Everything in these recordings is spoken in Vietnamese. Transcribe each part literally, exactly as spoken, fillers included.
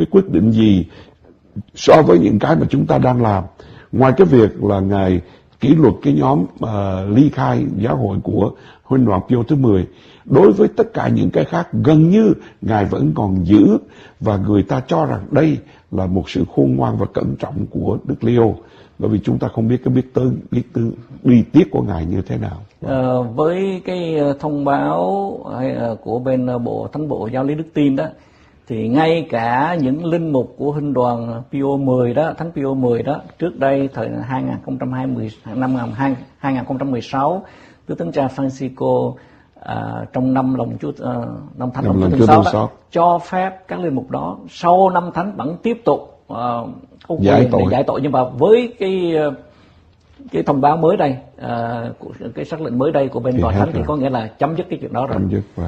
cái quyết định gì so với những cái mà chúng ta đang làm. Ngoài cái việc là Ngài kỷ luật cái nhóm uh, ly khai giáo hội của Huynh Đoàn Pio thứ mười, đối với tất cả những cái khác gần như Ngài vẫn còn giữ, và người ta cho rằng đây là một sự khôn ngoan và cẩn trọng của Đức Leo, bởi vì chúng ta không biết cái biết tới biết tư bi tiết của Ngài như thế nào. À, với cái thông báo của bên bộ Thánh bộ Giáo lý Đức Tin đó, thì ngay cả những linh mục của Huynh Đoàn Pio mười đó, Thánh Pio mười đó, trước đây thời hai nghìn không trăm hai mươi năm hai nghìn không trăm mười sáu, Đức Thánh Cha Francisco à, trong năm lòng Chúa à, năm Thánh lòng Chúa Thương Xót cho phép các linh mục đó sau năm Thánh vẫn tiếp tục uh, không giải tội. giải tội, nhưng mà với cái cái thông báo mới đây, uh, cái sắc lệnh mới đây của bên Tòa Thánh thì có nghĩa là chấm dứt cái chuyện đó rồi. Chấm dứt, và...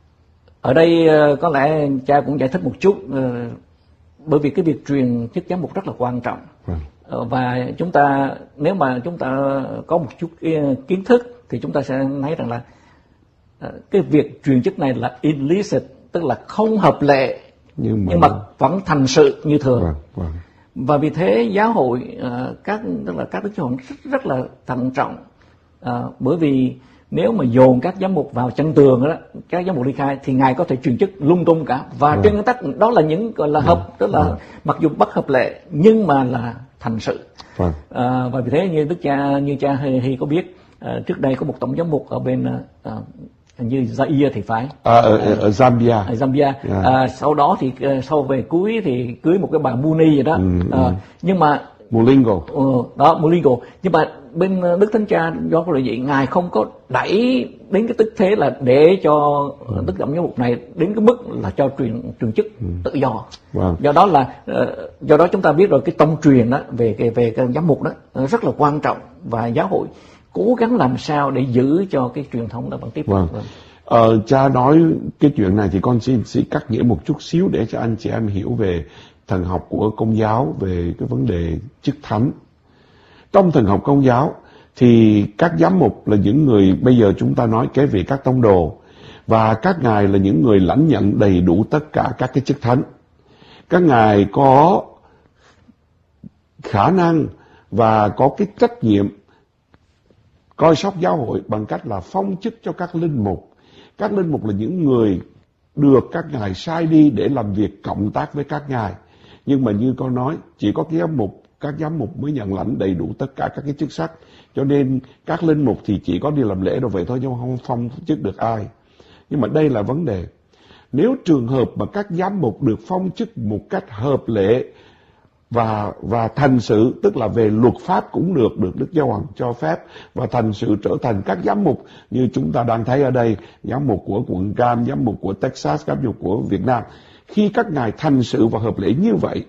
Ở đây uh, có lẽ cha cũng giải thích một chút, uh, bởi vì cái việc truyền chức giám mục rất là quan trọng. Vâng. uh, và chúng ta nếu mà chúng ta có một chút uh, kiến thức thì chúng ta sẽ thấy rằng là uh, cái việc truyền chức này là illicit, tức là không hợp lệ, nhưng mà, nhưng mà vẫn thành sự như thường. Vâng, vâng. Và vì thế giáo hội uh, các tức là các đức giáo hội rất, rất là thận trọng, uh, bởi vì nếu mà dồn các giám mục vào chân tường đó, các giám mục ly khai, thì Ngài có thể truyền chức lung tung cả, và vâng. trên nguyên tắc đó là những gọi là hợp, tức là vâng. mặc dù bất hợp lệ nhưng mà là thành sự. Vâng. Uh, và vì thế như đức cha như cha Hy, Hy có biết, uh, trước đây có một tổng giám mục ở bên uh, như Zaire thì phải, à, ở, ở, ở Zambia, ở Zambia. Yeah. À, sau đó thì sau về cuối thì cưới một cái bà Muni vậy đó. Ừ, à, ừ. Nhưng mà Mulingo, uh, đó Mulingo, nhưng mà bên Đức Thánh Cha do cái lợi vậy, Ngài không có đẩy đến cái tức thế là để cho ừ. Đức tổng giám mục này đến cái mức là cho truyền truyền chức ừ. tự do. Wow. Do đó là do đó chúng ta biết rồi, cái tông truyền đó về cái về cái giám mục đó rất là quan trọng, và giáo hội cố gắng làm sao để giữ cho cái truyền thống đó vẫn tiếp tục. Vâng. Ờ, cha nói cái chuyện này thì con xin xin cắt nghĩa một chút xíu để cho anh chị em hiểu về thần học của Công giáo, về cái vấn đề chức thánh. Trong thần học Công giáo thì các giám mục là những người, bây giờ chúng ta nói cái về các tông đồ, và các ngài là những người lãnh nhận đầy đủ tất cả các cái chức thánh. Các ngài có khả năng và có cái trách nhiệm coi sóc giáo hội bằng cách là phong chức cho các linh mục. Các linh mục là những người được các ngài sai đi để làm việc cộng tác với các ngài. Nhưng mà như con nói, chỉ có cái giám mục, các giám mục mới nhận lãnh đầy đủ tất cả các cái chức sắc. Cho nên các linh mục thì chỉ có đi làm lễ rồi vậy thôi, chứ không phong chức được ai. Nhưng mà đây là vấn đề. Nếu trường hợp mà các giám mục được phong chức một cách hợp lệ và và thành sự, tức là về luật pháp cũng được được Đức Giáo Hoàng cho phép, và thành sự trở thành các giám mục như chúng ta đang thấy ở đây, giám mục của quận Cam, giám mục của Texas, giám mục của Việt Nam. Khi các ngài thành sự và hợp lệ như vậy,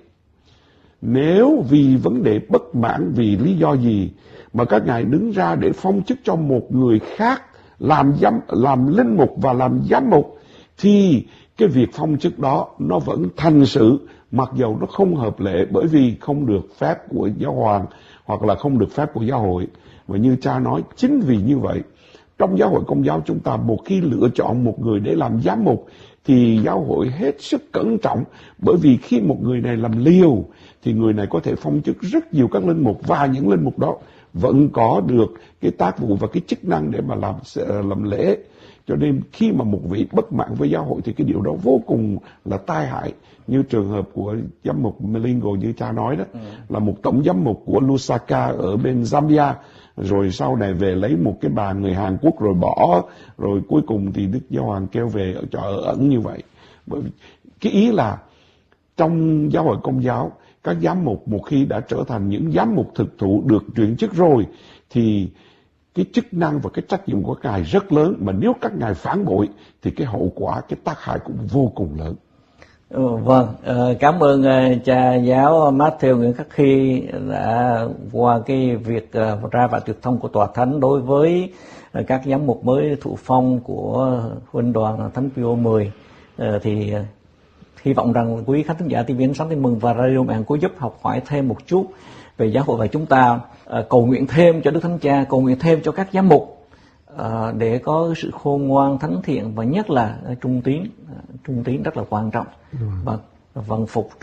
nếu vì vấn đề bất mãn, vì lý do gì mà các ngài đứng ra để phong chức cho một người khác làm giám làm linh mục và làm giám mục, thì cái việc phong chức đó nó vẫn thành sự, mặc dầu nó không hợp lệ, bởi vì không được phép của giáo hoàng hoặc là không được phép của giáo hội. Và như cha nói, chính vì như vậy, trong giáo hội Công giáo chúng ta, một khi lựa chọn một người để làm giám mục thì giáo hội hết sức cẩn trọng, bởi vì khi một người này làm liều thì người này có thể phong chức rất nhiều các linh mục, và những linh mục đó vẫn có được cái tác vụ và cái chức năng để mà làm làm lễ. Cho nên khi mà một vị bất mãn với giáo hội thì cái điều đó vô cùng là tai hại. Như trường hợp của giám mục Melingo như cha nói đó, ừ. là một tổng giám mục của Lusaka ở bên Zambia, rồi sau này về lấy một cái bà người Hàn Quốc rồi bỏ, rồi cuối cùng thì Đức Giáo Hoàng kêu về cho ở ẩn như vậy. Bởi vì cái ý là trong giáo hội Công giáo, các giám mục một khi đã trở thành những giám mục thực thụ được chuyển chức rồi thì cái chức năng và cái trách nhiệm của các ngài rất lớn, mà nếu các ngài phản bội thì cái hậu quả, cái tác hại cũng vô cùng lớn. Ừ, vâng, cảm ơn cha giáo Matthew Nguyễn Khắc Khi đã qua cái việc ra và tuyệt thông của Tòa Thánh đối với các giám mục mới thụ phong của Huynh Đoàn Thánh Pio mười. Thì hy vọng rằng quý khán thính giả ti vi Ánh Sáng Tin Mừng và Radio Mạng có giúp học hỏi thêm một chút về giáo hội, và chúng ta cầu nguyện thêm cho Đức Thánh Cha, cầu nguyện thêm cho các giám mục để có sự khôn ngoan, thánh thiện, và nhất là trung tín. Trung tín rất là quan trọng, và vâng phục